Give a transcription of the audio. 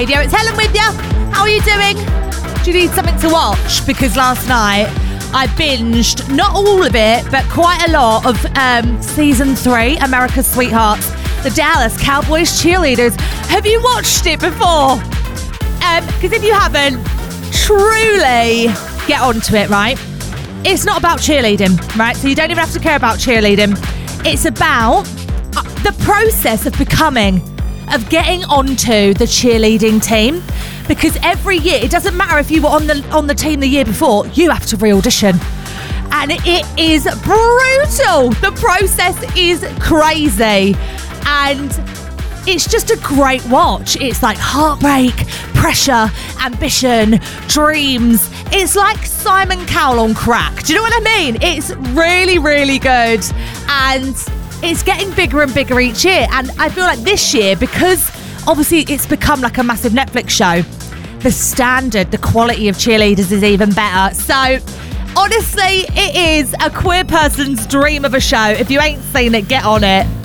Radio, it's Helen with you. How are you doing? Do you need something to watch? Because last night I binged, not all of it, but quite a lot of season 3, America's Sweethearts, the Dallas Cowboys cheerleaders. Have you watched it before? Because if you haven't, truly get onto it, right? It's not about cheerleading, right? So you don't even have to care about cheerleading. It's about the process of getting onto the cheerleading team. Because every year, it doesn't matter if you were on the team the year before, you have to re-audition. And it is brutal. The process is crazy. And it's just a great watch. It's like heartbreak, pressure, ambition, dreams. It's like Simon Cowell on crack. Do you know what I mean? It's really, really good. And it's getting bigger and bigger each year. And I feel like this year, because obviously it's become like a massive Netflix show, the standard, the quality of cheerleaders is even better. So honestly, it is a queer person's dream of a show. If you ain't seen it, get on it.